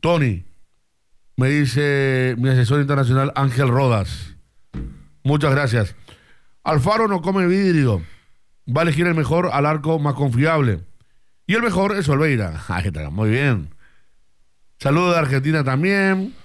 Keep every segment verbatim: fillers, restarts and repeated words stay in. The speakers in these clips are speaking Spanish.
Tony, me dice mi asesor internacional Ángel Rodas. Muchas gracias. Alfaro no come vidrio. Va a elegir el mejor al arco más confiable. Y el mejor es Olveira. Ay, muy bien. Saludos de Argentina también.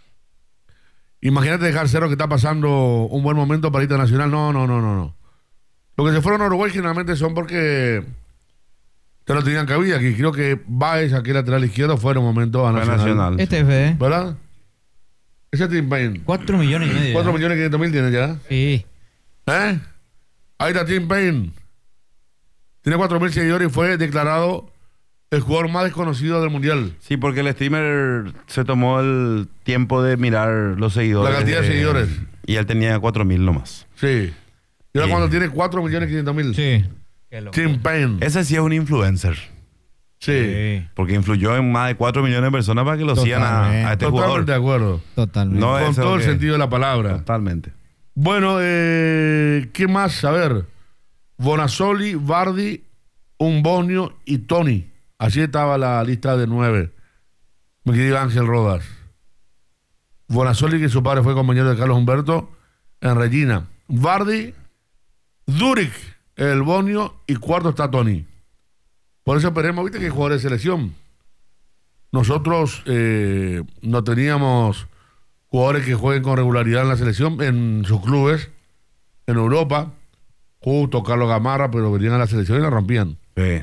Imagínate dejar cero que está pasando un buen momento para internacional. No, no, no, no, no. Los que se fueron a Uruguay generalmente son porque te lo tenían cabida aquí. Creo que Baez, aquí lateral izquierdo, fue en un momento a Nacional. Nacional. Este F, ¿Verdad? Ese es Tim Payne. Cuatro millones y medio. Cuatro ya. millones quinientos mil tiene ya. Sí. ¿Eh? Ahí está Tim Payne. Tiene cuatro mil seguidores y fue declarado el jugador más desconocido del mundial. Sí, porque el streamer se tomó el tiempo de mirar los seguidores. La cantidad de seguidores. Y él tenía cuatro mil nomás. Sí. Y ahora Sí. cuando tiene cuatro millones quinientos mil. Sí. Qué loco. Tim Payne. Ese sí es un influencer. Sí. Sí. Porque influyó en más de cuatro millones de personas para que lo sigan a, a este Totalmente jugador. de acuerdo. Totalmente. No, Con eso todo el que- sentido de la palabra. Totalmente. Bueno, eh, ¿qué más? A ver. Bonazzoli, Vardy, Umbonio y Tony. Así estaba la lista de nueve. Mi querido Ángel Rodas. Bonazzoli, que su padre fue compañero de Carlos Humberto en Regina. Vardy, Duric, el Bonio y cuarto está Tony. Por eso esperemos, viste que hay jugadores de selección. Nosotros eh, no teníamos jugadores que jueguen con regularidad en la selección, en sus clubes, en Europa. Justo Carlos Gamarra, pero venían a la selección y la rompían. Sí.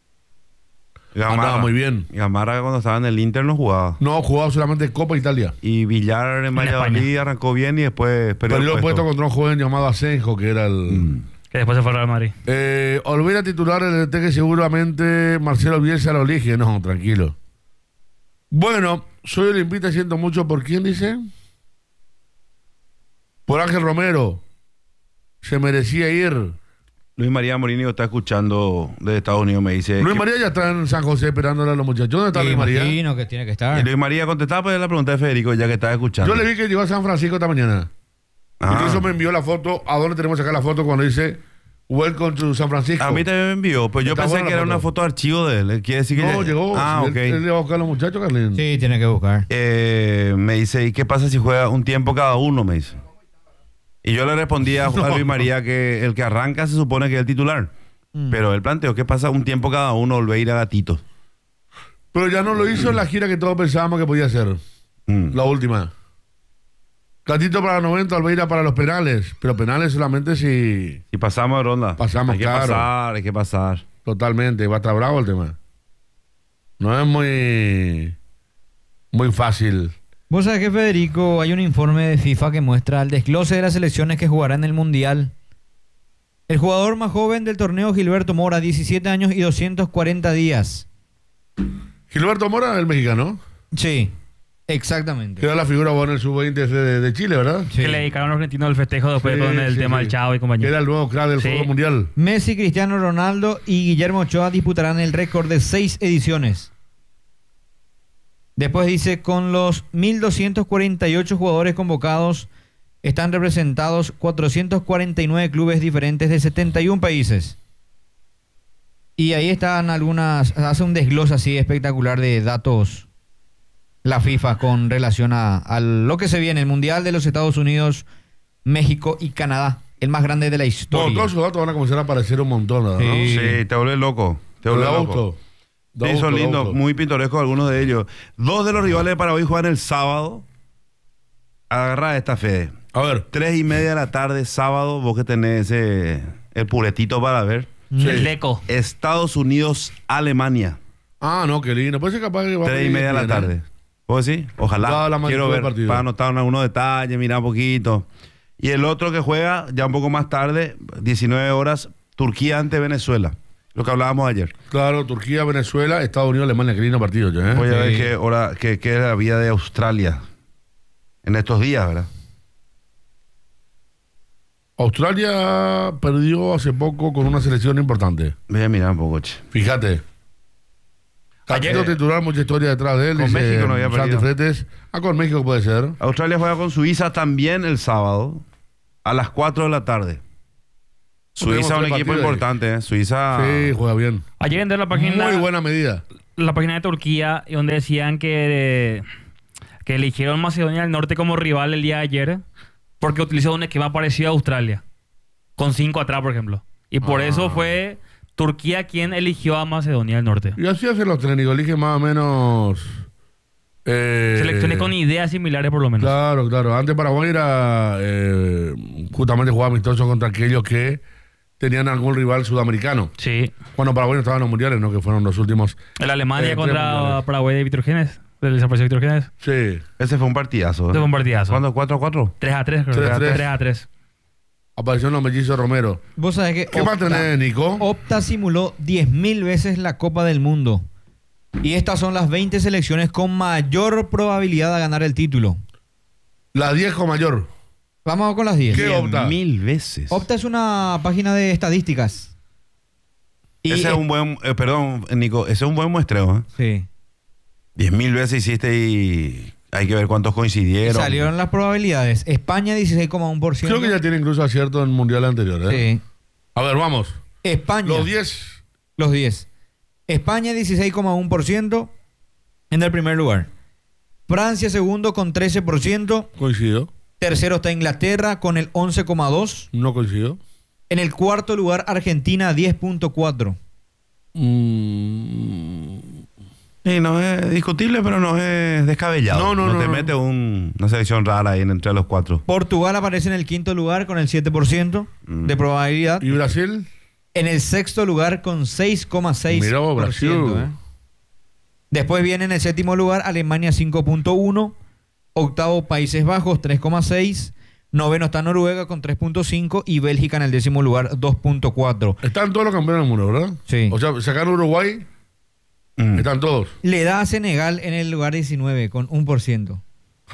Y Andaba muy bien. Y Gamarra cuando estaba en el Inter no jugaba. No, jugaba solamente Copa Italia. Y Villar en Valladolid España. arrancó bien y después perdió Perdió el el puesto puesto. contra un joven llamado Asenjo, que era el... Mm. Que después se fue al Real Madrid. Eh, Olvera titular el D T que seguramente Marcelo Bielsa lo elige. No, tranquilo. Bueno, soy el invita, siento mucho. ¿Por quién dice? Por Ángel Romero. Se merecía ir. Luis María Morini está escuchando de Estados Unidos, me dice. Luis que- María ya está en San José esperándole a los muchachos. ¿Dónde está Sí, Luis María? imagino que tiene que Y estar. Luis María contestaba pues, la pregunta de Federico, ya que estaba escuchando. Yo le vi que llegó a San Francisco esta mañana. Ah. Incluso me envió la foto. ¿A dónde tenemos que sacar la foto cuando dice Welcome to San Francisco? A mí también me envió, pues yo Está pensé buena que la era foto. una foto de archivo de él. Quiere decir que No, ya- llegó. Ah, Él- ok. Él, le va a buscar a los muchachos, Carlín. Sí, tiene que buscar. Eh, me dice, ¿y qué pasa si juega un tiempo cada uno? Me dice. Y yo le respondí a, No. a Luis María que el que arranca se supone que es el titular. Mm. Pero él planteó que pasa un tiempo cada uno, Olveira, Gatito. Pero ya no lo hizo en la gira que todos pensábamos que podía hacer. Mm. La última. Gatito para noventa, Olveira para los penales. Pero penales solamente si... Si pasamos de ronda. Pasamos, hay que claro. pasar, hay que pasar. Totalmente. Va a estar bravo el tema. No es muy... Muy fácil. Vos sabés que, Federico, hay un informe de FIFA que muestra el desglose de las selecciones que jugarán en el Mundial. El jugador más joven del torneo, Gilberto Mora, diecisiete años y doscientos cuarenta días. Gilberto Mora, el mexicano. Sí, Que exactamente. era la figura buena en el sub veinte de, de Chile, ¿verdad? Sí. Que le dedicaron a los argentinos el festejo después Sí, con el sí, tema sí. del Chavo y Que compañía. era el nuevo crack del Sí. fútbol mundial. Messi, Cristiano Ronaldo y Guillermo Ochoa disputarán el récord de seis ediciones. Después dice, con los mil doscientos cuarenta y ocho jugadores convocados, están representados cuatrocientos cuarenta y nueve clubes diferentes de setenta y uno países. Y ahí están algunas, hace un desglose así espectacular de datos la FIFA con relación a, a lo que se viene, el Mundial de los Estados Unidos, México y Canadá, el más grande de la Bueno, historia. todos esos datos van a comenzar a aparecer un montón, ¿no? Sí. Sí, te vuelve loco. Te Pero vuelve da loco. gusto. Da Sí, gusto, son da lindos, gusto. muy pintorescos algunos de ellos. Dos de los rivales de Paraguay juegan el sábado. Agarra esta, Fede. A ver. Tres y media de la tarde, sábado, vos que tenés ese, el puretito para ver. Sí. El Deco. Estados Unidos, Alemania. Ah, no, qué lindo. Puede ser capaz que va a Tres y pedir media de la bien, tarde. ¿eh? ¿Vos sí? Ojalá. Toda la Quiero magnitud ver del partido. para anotar algunos detalles, mirar un poquito. Y el otro que juega ya un poco más tarde, diecinueve horas, Turquía ante Venezuela. Lo que hablábamos ayer. Claro, Turquía, Venezuela, Estados Unidos, Alemania, qué lindo partido, ¿eh? Voy a ver Sí. qué hora, qué, qué es la vida de Australia en estos días, ¿verdad? Australia perdió hace poco con una selección importante. Voy a mirar un poco, che. Fíjate. Ayer- Catito titular, mucha historia detrás de él. Con dice México no había Santi perdido. Fretes. Ah, con México puede ser. Australia juega con Suiza también el sábado a las cuatro de la tarde. Tenemos Suiza, un tres equipo partidos ahí. importante, ¿eh? Suiza. Sí, juega bien. Ayer entré a la página. Muy buena medida. la página de Turquía y donde decían que, que eligieron Macedonia del Norte como rival el día de ayer porque utilizó un esquema parecido a Australia, con cinco atrás, por ejemplo. Y por Ah. eso fue Turquía quien eligió a Macedonia del Norte. Y así hacen los técnicos, eligen más o menos. eh, Selecciones con ideas similares, por lo menos. Claro, claro. Antes Paraguay era eh, justamente jugaba amistoso contra aquellos que tenían algún rival sudamericano. Sí. Cuando Paraguay no estaba en los mundiales, ¿no? Que fueron los últimos. El Alemania Eh, tres contra mundiales. Paraguay de Víctor Genes, del desaparecido Víctor Genes. Sí. Ese fue un partidazo. ¿eh? Ese fue un partidazo. ¿Cuándo? ¿cuatro a cuatro? tres a tres, creo. tres a tres. tres a tres. Aparecieron los mellizos Romero. Vos sabés que ¿Qué más Opta, tenés, Nico? Opta simuló diez mil veces la Copa del Mundo. Y estas son las veinte selecciones con mayor probabilidad de ganar el título. La diez con mayor. Vamos con las diez. ¿Qué Opta? Mil veces. Opta es una página de estadísticas. Y Ese es un buen, eh, perdón, Nico, ese es un buen muestreo. ¿eh? Sí. Diez mil veces hiciste y hay que ver cuántos coincidieron. Salieron las probabilidades. España dieciséis coma uno por ciento. Creo que ya tiene incluso acierto en mundial anterior, ¿eh? Sí. A ver, vamos. España. Los diez. Los diez. España dieciséis coma uno por ciento en el primer lugar. Francia segundo con trece por ciento. Coincido. Tercero está Inglaterra con el once coma dos por ciento. No coincido. En el cuarto lugar Argentina diez punto cuatro por ciento. Mm, Sí, no es discutible, pero no es descabellado. No, no, no, te no. mete un- una selección rara ahí en- entre los cuatro. Portugal aparece en el quinto lugar con el siete por ciento Mm. de probabilidad. ¿Y Brasil? En el sexto lugar con seis coma seis por ciento. Mirá vos, Brasil. ¿eh? Después viene en el séptimo lugar Alemania cinco punto uno. Octavo Países Bajos tres coma seis. Noveno está Noruega con tres punto cinco. Y Bélgica en el décimo lugar dos punto cuatro. Están todos los campeones del mundo, ¿verdad? Sí. O sea, sacaron Uruguay, Mm. están todos. Le da a Senegal en el lugar diecinueve con uno por ciento.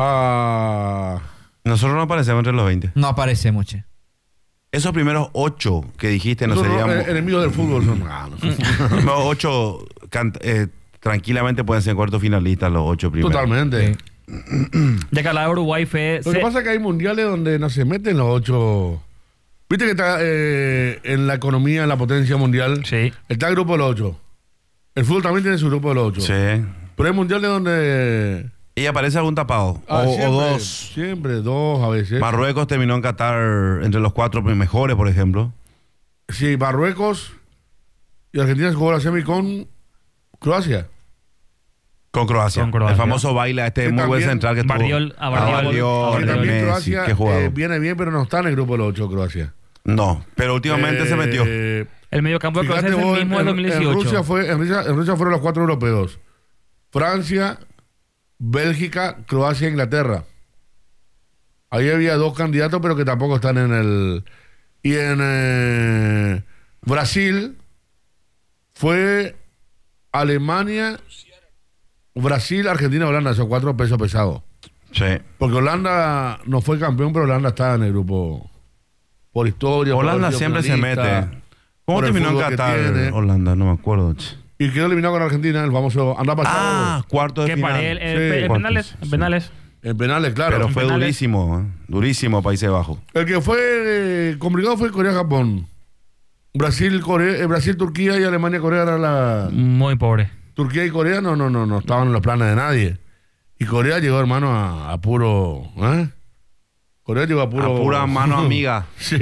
Ah, Nosotros no aparecemos entre los veinte. No aparece mucho. Esos primeros ocho que dijiste no nosotros, serían... eh, enemigos del fútbol son. Ah, no. Los ocho cant- eh, tranquilamente pueden ser cuartos finalistas los ocho primeros. Totalmente. Sí. Ya que hablaba de Uruguay, fue... Lo que se- pasa es que hay mundiales donde no se meten los ocho. Viste que está eh, en la economía, en la potencia mundial. Sí. Está el grupo de los ocho. El fútbol también tiene su grupo de los ocho. Sí. Pero hay mundiales donde. Y aparece algún tapado. Ah, o, o siempre, dos. Siempre, dos a veces. Marruecos terminó en Qatar entre los cuatro mejores, por ejemplo. Sí, Marruecos y Argentina se jugó la semi con Croacia. Con Croacia. Con Croacia. El famoso baile, este Que muy buen también- central que estuvo. Barriol- a Barriol- Ah, Barriol, a Que Barriol. también Messi, Croacia qué jugador. eh, viene bien, pero no está en el grupo de los ocho, Croacia. No, pero últimamente se metió. Eh, El mediocampo de Fíjate Croacia es vos, el mismo en, del dos mil en dieciocho. Rusia fue, en, Rusia, en Rusia fueron los cuatro europeos. Francia, Bélgica, Croacia e Inglaterra. Ahí había dos candidatos, pero que tampoco están en el... Y en eh, Brasil fue Alemania, Brasil, Argentina, Holanda. Son cuatro pesos pesados. Sí. Porque Holanda no fue campeón, pero Holanda está en el grupo por historia. por Holanda haber sido siempre se finalista, mete. ¿Cómo por el terminó en fútbol que Qatar? tiene. Holanda, no me acuerdo. che. Y quedó eliminado con Argentina, el famoso anda pasado Ah, cuarto de Que final. para él, Sí. en Cuartos, penales, en sí. penales. en penales, claro. Pero fue penales. durísimo, ¿eh? durísimo Países Bajos. El que fue eh, complicado fue Corea-Japón. Brasil, Corea, eh, Brasil, Turquía y Alemania, Corea era la. Muy pobre. Turquía y Corea no, no, no, no estaban en los planes de nadie. Y Corea llegó, hermano, a, a puro. ¿eh? Corea llegó a puro. A pura mano amiga. Sí.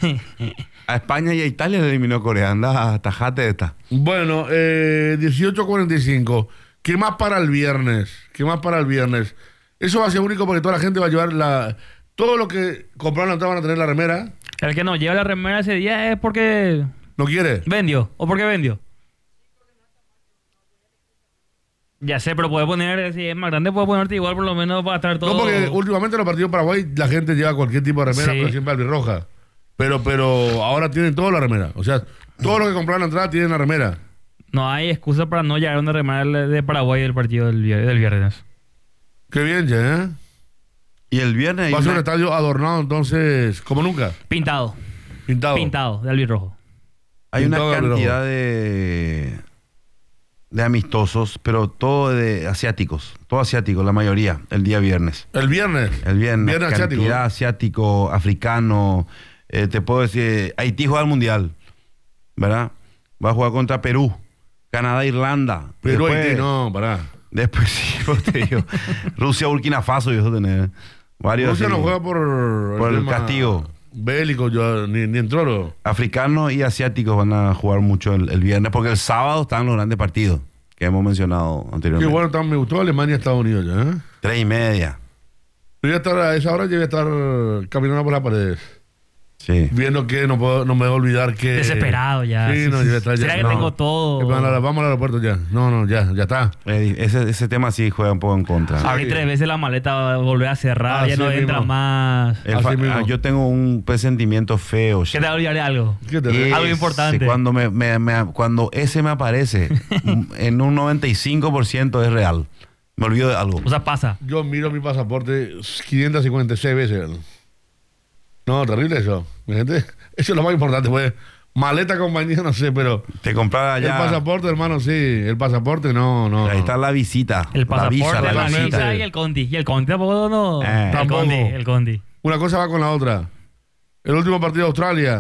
A España y a Italia le eliminó Corea. Anda, tajate de esta. Bueno, eh, dieciocho cuarenta y cinco. ¿Qué más para el viernes? ¿Qué más para el viernes? Eso va a ser único porque toda la gente va a llevar la. Todo lo que compraron la entrada van a tener la remera. El que no lleva la remera ese día es porque ¿No quiere? vendió. ¿O porque vendió? Ya sé, pero puede poner, si es más grande, puede ponerte igual, por lo menos para estar todo. No, porque últimamente en los partidos de Paraguay la gente lleva cualquier tipo de remera, Sí. pero siempre albirroja. Pero, pero ahora tienen toda la remera. O sea, todos los que compraron la entrada tienen la remera. No hay excusa para no llevar una remera de Paraguay del partido del, vier- del viernes. Qué bien, che, ¿eh? Y el viernes hay Va a ser un una, estadio adornado entonces, como nunca, Pintado. pintado. Pintado, de albirrojo. hay una pintado de cantidad rojo. de, de amistosos, pero todo de asiáticos. Todo asiático, la mayoría, el día viernes. El viernes. El viernes, Viernes asiático. cantidad asiático, africano. eh, te puedo decir, Haití juega al Mundial, ¿verdad? Va a jugar contra Perú. Canadá, Irlanda. Pero después, Haití no, pará. Después sí, pues te digo. Rusia, Burkina Faso, y eso tener. Varios. Rusia así, no juega por, por el tema castigo. Bélico, yo, ni, ni en trolo. Africanos y asiáticos van a jugar mucho el, el viernes, porque el sábado están los grandes partidos que hemos mencionado Qué anteriormente. bueno, también me gustó Alemania y Estados Unidos ya, ¿eh? Tres y media. Yo voy a estar a esa hora, yo voy a estar caminando por las paredes. Sí. Viendo que no, puedo, no me voy a olvidar que... Desesperado ya. Sí, no, yo voy a estar ya. ¿Será que no. tengo todo? Eh, Vamos, vamos al aeropuerto ya. No, no, ya, ya está. Eh, Ese, ese tema sí juega un poco en contra. Abrí tres veces la maleta, volver a cerrar, Ah, ya sí no entra mismo. más. El Así fa- mismo. ah, yo tengo un presentimiento feo. ¿Qué te olvidaré algo? ¿Qué te Y ves? Algo ese, importante. Cuando, me, me- me- cuando ese me aparece, en un noventa y cinco por ciento es real. Me olvido de algo. O sea, pasa. Yo miro mi pasaporte quinientas cincuenta y seis veces. No, terrible eso. Mi gente, eso es lo más importante, pues. Maleta, compañía, no sé, pero... Te compraba El allá. pasaporte, hermano, sí. El pasaporte, no, no. Ahí está la visita. El pasaporte, la visa, la, la visita. visa y el conti. Y el conti tampoco no. Eh. el Tampoco. conti, el conti. Una cosa va con la otra. El último partido de Australia.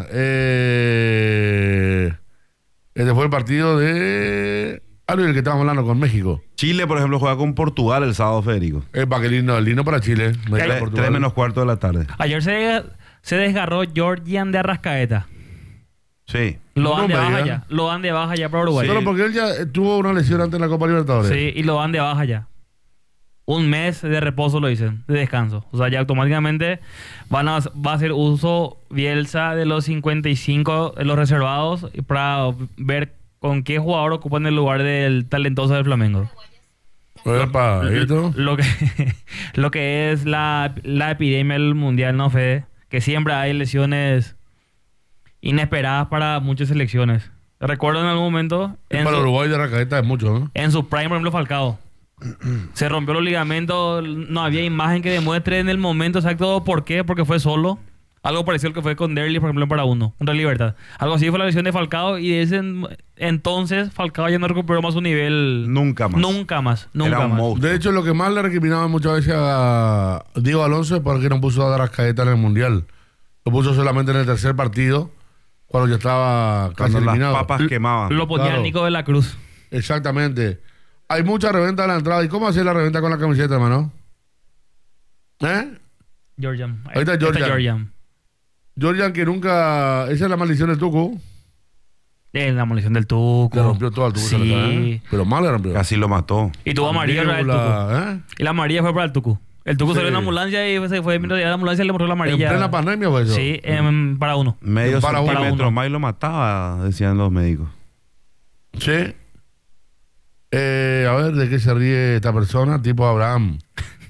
Eh, este fue el partido de... Algo del que estábamos hablando con México. Chile, por ejemplo, juega con Portugal el sábado, Federico. Es para que lindo, lindo para Chile. Me Tres, queda Portugal. tres menos cuarto de la tarde. Ayer se, se desgarró Georgian de Arrascaeta. Sí. Lo No dan de me baja digas. ya. Lo dan de baja ya para Uruguay. Solo porque él ya eh, tuvo una lesión antes en la Copa Libertadores. Sí, y lo dan de baja ya. Un mes de reposo lo dicen, de descanso. O sea, ya automáticamente van a, va a hacer uso Bielsa de los cincuenta y cinco, de los reservados, para ver con qué jugador ocupan el lugar del talentoso del Flamengo. Epa, ¿y esto? Lo que, lo que es la, la epidemia del mundial, ¿no, Fede? Que siempre hay lesiones inesperadas para muchas selecciones. Recuerdo en algún momento, en Para su, Uruguay de Racaeta es mucho, ¿no? en su prime, por ejemplo, Falcao. Se rompió los ligamentos, no había imagen que demuestre en el momento exacto por qué, porque fue solo. Algo parecido al que fue con Derli, por ejemplo, en para uno, un Real Libertad. Algo así fue la lesión de Falcao y desde en- entonces Falcao ya no recuperó más su nivel. Nunca más. Nunca más, nunca Era un más. monstruo. De hecho, lo que más le recriminaban muchas veces a Diego Alonso es porque no puso a Arrascaeta en el Mundial. Lo puso solamente en el tercer partido, cuando ya estaba casi Cuando las eliminado. papas quemaban. Lo ponía Claro. el Nico de la Cruz. Exactamente. Hay mucha reventa en la entrada. ¿Y cómo hacer la reventa con la camiseta, hermano? ¿Eh? Georgian. Ahí está Georgian. Georgian. Georgian, que nunca... Esa es la maldición del Tucu. Es la munición del Tuco. Le rompió todo al Tucu. se le cae, Sí. ¿eh? Pero mal le rompió. Casi lo mató. Y tuvo amarilla para el Tuco. Mandíbula, ¿eh? Y la amarilla fue para el Tuco. El Tuco Sí. salió en ambulancia y se fue mientras llegaba la ambulancia le mostró la En amarilla. plena pandemia fue eso. Sí, em, para uno. Medio Para uno. centímetro más y lo mataba, decían los médicos. Sí. Eh, a ver, ¿de qué se ríe esta persona? Tipo Abraham.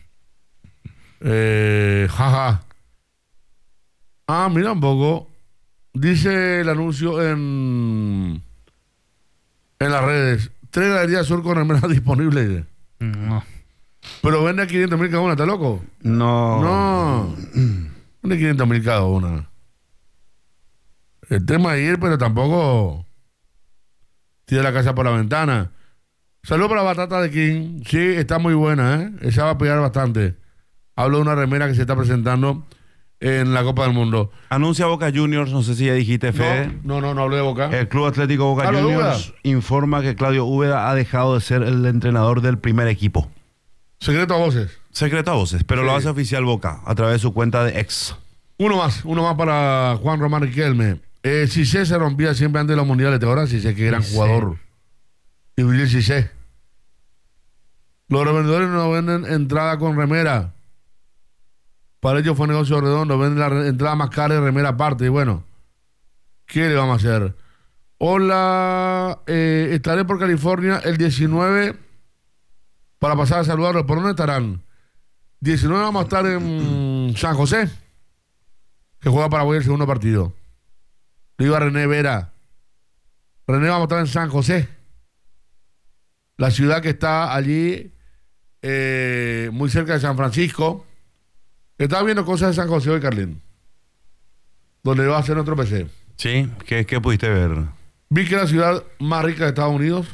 Eh, jaja. Ah, mira un poco. Dice el anuncio en, en las redes. Tres galerías sur con remeras disponibles. No. Pero vende a quinientos mil cada una, ¿está loco? No. No. Vende quinientos mil cada una. El tema es ir, pero tampoco tira la casa por la ventana. Saludos para la batata de King. Sí, está muy buena, ¿eh? Esa va a pegar bastante. Hablo de una remera que se está presentando en la Copa del Mundo. Anuncia Boca Juniors, no sé si ya dijiste, Fede. No, no, no, no hablé de Boca. El Club Atlético Boca Claudio Juniors informa que Claudio Úbeda ha dejado de ser el entrenador del primer equipo. Secreto a voces. Secreto a voces, pero Sí. lo hace oficial Boca a través de su cuenta de ex. Uno más, uno más para Juan Román Riquelme. Eh, Cissé se rompía siempre antes de los mundiales, ¿te acuerdas? Cissé, que gran Cissé. jugador. Y Willy Cissé. Los revendedores no venden entrada con remera. Para ellos fue negocio redondo. Venden la re- entrada más cara y remera aparte. Y bueno, ¿qué le vamos a hacer? Hola, eh, estaré por California el diecinueve para pasar a saludarlos. ¿Por dónde estarán? diecinueve vamos a estar en San José, que juega Paraguay el segundo partido. Le digo a René Vera. René, vamos a estar en San José, la ciudad que está allí, eh, muy cerca de San Francisco. Estaba viendo cosas de San José hoy, Carlín, donde va a hacer otro P C. ¿Sí? ¿Qué, qué pudiste ver? Vi que es la ciudad más rica de Estados Unidos.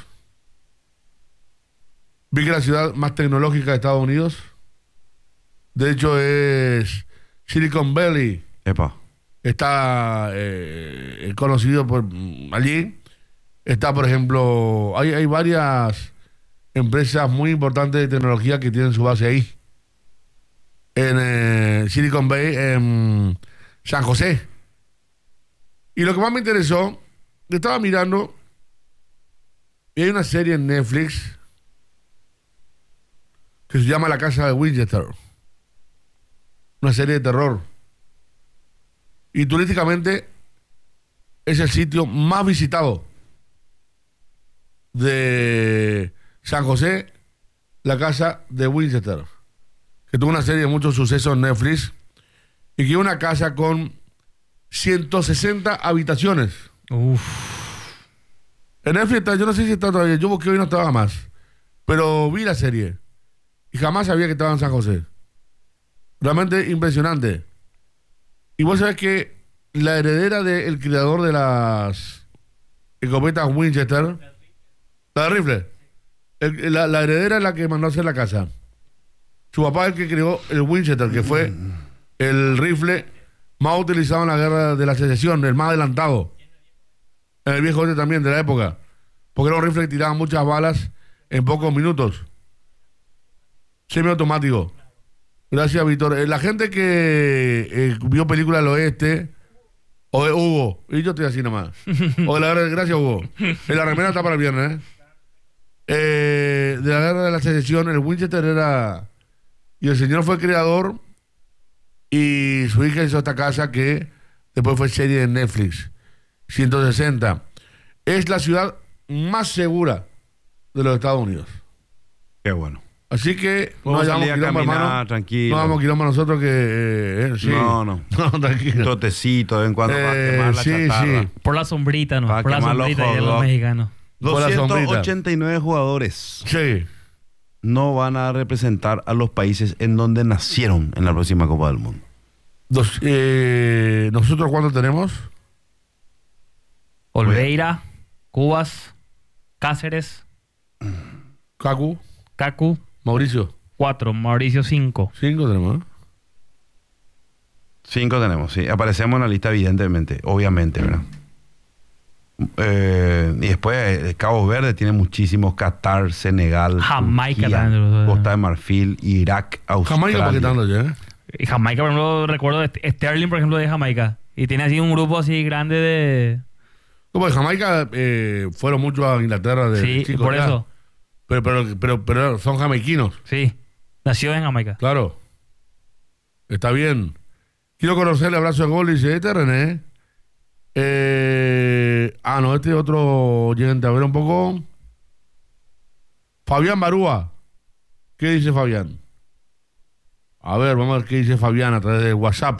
Vi que es la ciudad más tecnológica de Estados Unidos. De hecho, es Silicon Valley. Epa. Está eh, conocido por mm, allí. Está, por ejemplo, hay, hay varias empresas muy importantes de tecnología que tienen su base ahí. En eh, Silicon Bay, en San José. Y lo que más me interesó, estaba mirando, y hay una serie en Netflix que se llama La Casa de Winchester. Una serie de terror. Y turísticamente es el sitio más visitado de San José, La Casa de Winchester, que tuvo una serie de muchos sucesos en Netflix y que es una casa con ciento sesenta habitaciones. Uf. En Netflix está, yo no sé si está todavía, yo busqué hoy no estaba más, pero vi la serie y jamás sabía que estaba en San José. Realmente impresionante. Y vos sabés que la heredera del creador de las escopetas Winchester, la de rifle, el- la, la heredera es la que mandó a hacer la casa. Su papá es el que creó el Winchester, que fue el rifle más utilizado en la guerra de la secesión, el más adelantado. En el viejo oeste también, de la época. Porque era un rifle que tiraba muchas balas en pocos minutos. Semiautomático. Gracias, Víctor. Eh, La gente que eh, vio película del oeste, o de Hugo, y yo estoy así nomás. O de la guerra, gracias, Hugo. En la remera está para el viernes, ¿eh? Eh, de la guerra de la secesión, el Winchester era. Y el señor fue creador, y su hija hizo esta casa que después fue serie de Netflix. ciento sesenta. Es la ciudad más segura de los Estados Unidos. Qué bueno. Así que no Vamos a hayamos salir a quilombo, caminar, hermano. tranquilo. No hagamos quilombo nosotros que... eh, eh, sí. No, no. No, tranquilo. Trotecito de vez en cuando para Eh, quemar la sí, chatarra. sí. Por la sombrita, ¿no? Para Por la quemar los sombrita y de hot los dogs. mexicanos. Por la sombrita. doscientos ochenta y nueve jugadores Sí. no van a representar a los países en donde nacieron en la próxima Copa del Mundo. Dos, eh, ¿Nosotros cuánto tenemos? Olveira, Cubas, Cáceres, Cacu, Cacu, Mauricio. cuatro, Mauricio, cinco. Cinco tenemos, ¿eh? Cinco tenemos, sí. Aparecemos en la lista, evidentemente, obviamente, ¿verdad? Eh, y después eh, Cabo Verde tiene muchísimos: Qatar, Senegal, Jamaica Turquía, también. Costa de Marfil, Irak, Australia. Jamaica paquetando ya, ¿eh? Y Jamaica, por ejemplo, recuerdo Est- Sterling, por ejemplo, de Jamaica. Y tiene así un grupo así grande de... Como en Jamaica eh, fueron muchos a Inglaterra de Sí, chicos por ya. eso. Pero, pero, pero, pero son jamaiquinos, Sí. Nació en Jamaica. claro. Está bien. Quiero conocer el abrazo de gol, dice este René. Eh, ah, no, este otro oyente. A ver un poco. Fabián Barúa. ¿Qué dice Fabián? A ver, vamos a ver qué dice Fabián a través de WhatsApp.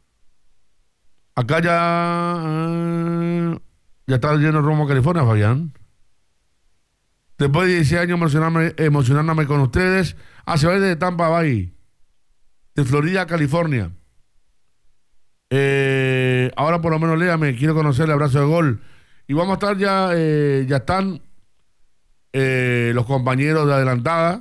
Acá ya. eh, ya está lleno Romo, California, Fabián. Después de dieciséis años emocionarme, emocionándome con ustedes. Ah, se va desde Tampa Bay, de Florida a California. Eh, ahora por lo menos léame, quiero conocer el abrazo de gol. Y vamos a estar ya, eh, ya están eh, los compañeros de adelantada.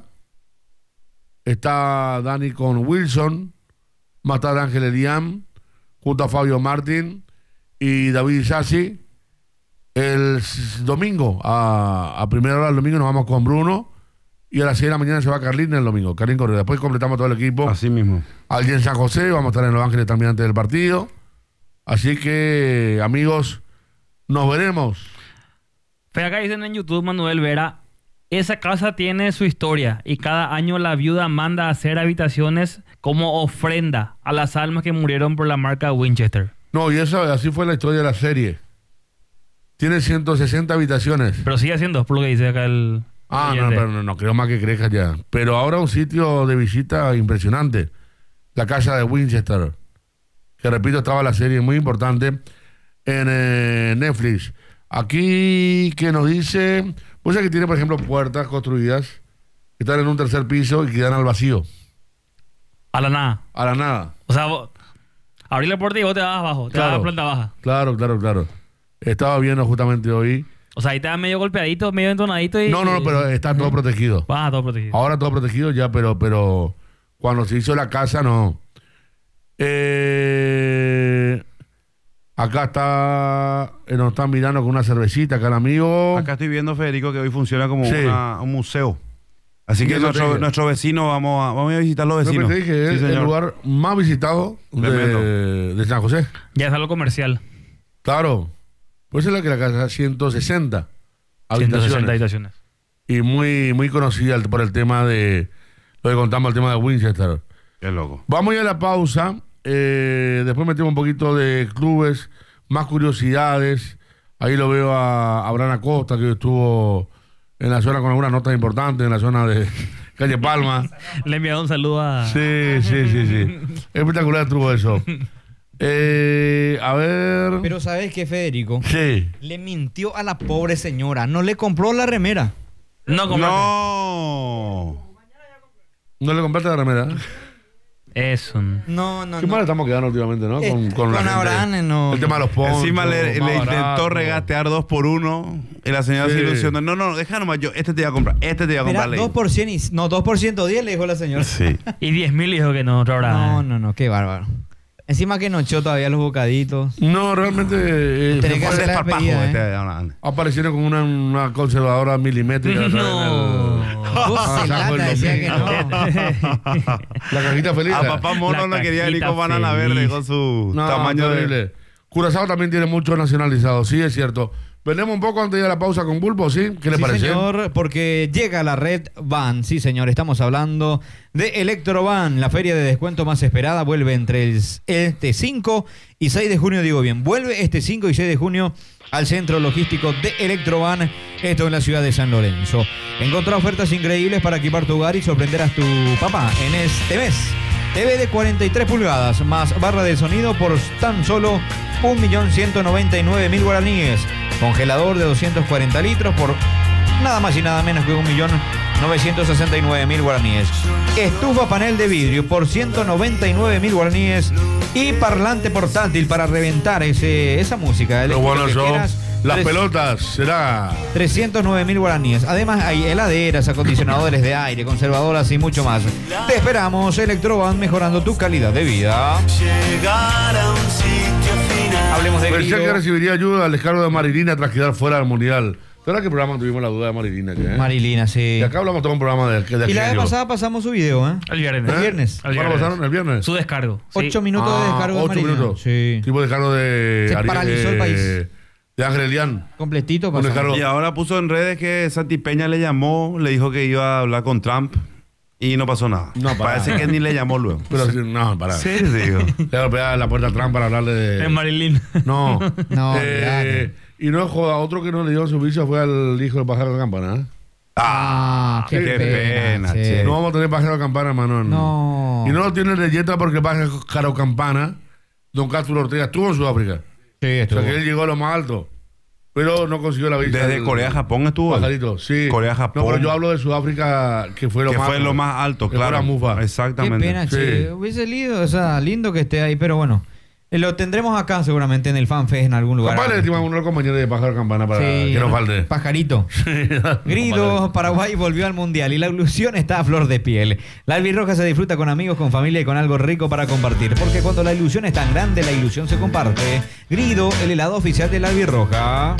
Está Dani con Wilson, más tarde Ángel Eliam, junto a Fabio Martín y David Isasi. El s- domingo, a, a primera hora del domingo, nos vamos con Bruno. Y a las seis de la mañana se va Carlín el domingo. Carlín Correa. Después completamos todo el equipo. Así mismo. Allí en San José, vamos a estar en Los Ángeles también antes del partido. Así que, amigos, nos veremos. Fe, acá dicen en YouTube, Manuel Vera, esa casa tiene su historia y cada año la viuda manda a hacer habitaciones como ofrenda a las almas que murieron por la marca Winchester. No, y eso, así fue la historia de la serie. Tiene ciento sesenta habitaciones. Pero sigue haciendo, por lo que dice acá el... Ah, no, oyente. pero no, no creo más que crezca ya. Pero ahora un sitio de visita impresionante. La casa de Winchester. Que repito, estaba la serie muy importante en eh, Netflix. Aquí que nos dice, pues que tiene por ejemplo puertas construidas que están en un tercer piso y que dan al vacío, A la nada. a la nada. O sea, vos, abrí la puerta y vos te vas abajo, te vas a Claro. la planta baja. Claro, claro, claro. Estaba viendo justamente hoy. O sea, ahí te vas medio golpeadito, medio entonadito y... No, no, no, pero está todo protegido. Vas a todo protegido. Ahora todo protegido ya, pero, pero cuando se hizo la casa, no. Eh, Acá está, eh, nos están mirando con una cervecita, acá el amigo. Acá estoy viendo, Federico, que hoy funciona como Sí. una- un museo. Así Y que eso te nuestro, dije. nuestro vecino, vamos a, vamos a visitar los Lo que vecinos. te dije, Sí, es el señor. lugar más visitado Tremendo. de, de San José. Ya es algo comercial. Claro. Pues es la que la casa ciento sesenta ciento sesenta habitaciones. habitaciones. Y muy, muy conocida el- por el tema de lo que contamos, el tema de Winchester. Qué loco. Vamos ya a la pausa. eh, después metemos un poquito de clubes, más curiosidades. Ahí lo veo a Abraham Acosta, que estuvo en la zona con algunas notas importantes, en la zona de Calle Palma. Le he enviado un saludo a... Sí, sí, sí, sí. Espectacular estuvo eso. Eh, a ver. Pero ¿sabes qué, Federico? Sí. Le mintió a la pobre señora. No le compró la remera. No, como No. ¿No le compraste la remera? Eso. No, no, Qué mal estamos quedando últimamente, ¿no? Eh, Con, con la gente. Abraham, no. El tema de los ponchos. Encima le, más le intentó barato. regatear dos por uno. Y la señora Sí. se ilusionó. No, no, deja nomás yo. Este te voy a comprar. Este te voy a Mira, comprar. le dos dijo. por ciento y, no, dos por ciento diez le dijo la señora. Sí. Y diez mil dijo que no, otra hora. No, no, no, qué bárbaro. Encima que no echó todavía los bocaditos. No, realmente. eh, Tenés se que fue- hacer Es la desparpajo despedida, este ¿eh? Abraham. aparecieron con una, una conservadora milimétrica. No. Vos Ah, se saco el lata, decía que no. La cajita feliz. A papá mono La no quería venir cajita con banana feliz. verde con su No, tamaño de. terrible. Curazao también tiene mucho nacionalizado, sí, es cierto. Vendemos un poco antes de ir a la pausa con Pulpo, ¿sí? ¿Qué le Sí, parece? señor, porque llega la Red Van. Sí, señor, estamos hablando de Electrovan, la feria de descuento más esperada. Vuelve entre el, este cinco y seis de junio, digo bien. Vuelve este cinco y seis de junio al centro logístico de Electrovan, esto en la ciudad de San Lorenzo. Encontrá ofertas increíbles para equipar tu hogar y sorprender a tu papá en este mes. T V de cuarenta y tres pulgadas más barra de sonido por tan solo un millón ciento noventa y nueve mil guaraníes. Congelador de doscientos cuarenta litros por nada más y nada menos que un millón novecientos sesenta y nueve mil guaraníes. Estufa panel de vidrio por ciento noventa y nueve mil guaraníes. Y parlante portátil para reventar ese, esa música. Pero eléctrica bueno, que son quieras. las Tres- pelotas, será. trescientos nueve mil guaraníes. Además hay heladeras, acondicionadores de aire, conservadoras y mucho más. Te esperamos, Electrovan, mejorando tu calidad de vida. Llegar a un sitio final. Hablemos de Pensé Grido. que recibiría ayuda al descargo de Marilina tras quedar fuera del Mundial. ¿Verdad que programa tuvimos la duda de Marilina? Que, eh? Marilina, sí. Y acá hablamos todo un programa de, de Y la vez aquello. pasada pasamos su video, ¿eh? El viernes. El viernes. El ¿Cuándo viernes. pasaron? ¿El viernes? Su descargo. sí. Ocho minutos de Ah, descargo de ocho Marilina. minutos. Sí. Tipo de descargo de... Se Ari- paralizó el eh, país. De Ángel Elián. Completito Un pasamos. descargo. Y ahora puso en redes que Santi Peña le llamó, le dijo que iba a hablar con Trump y no pasó nada. No, para. Parece que ni le llamó luego. Pero sí, no, para. Sí, digo. Le voy a pegar la puerta a Trump para hablarle de... En Marilyn. No. No, Eh, y no joda, otro que no le dio su vicio fue al hijo de Pájaro de Campana. ¿eh? Ah, qué, qué pena. pena, sí. che. No vamos a tener Pájaro de Campana, hermano. No. Y no lo tiene leyenda porque Pájaro Campana, don Castro Ortega, estuvo en Sudáfrica. Sí, O estuvo. sea que él llegó a lo más alto. Pero no consiguió la visa. Desde del- Corea a Japón estuvo. Pajarito, sí. Corea, Japón. No, pero yo hablo de Sudáfrica, que fue lo que más fue lo más alto, que claro. fuera Mufa. Qué Exactamente. pena, Sí. che. Hubiese lindo, o sea, lindo que esté ahí, pero bueno. Eh, Lo tendremos acá seguramente en el FanFest en algún lugar. Capaz le decimos a uno de los compañeros de Pájaro Campana para Sí, que nos falte. Pajarito. Grido, Paraguay volvió al Mundial y la ilusión está a flor de piel. La albirroja se disfruta con amigos, con familia y con algo rico para compartir. Porque cuando la ilusión es tan grande, la ilusión se comparte. Grido, el helado oficial de la albirroja.